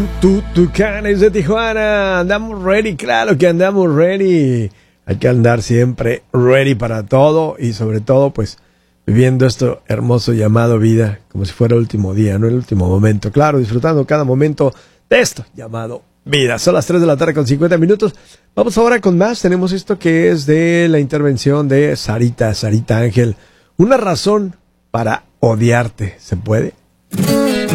Tucanes de Tijuana, andamos ready, claro que andamos ready. Hay que andar siempre ready para todo y sobre todo pues viviendo esto hermoso llamado vida como si fuera el último día, no el último momento. Claro, disfrutando cada momento de esto llamado vida. Son las 3 de la tarde con 50 minutos. Vamos ahora con más. Tenemos esto que es de la intervención de Sarita Ángel. Una razón para odiarte, ¿se puede?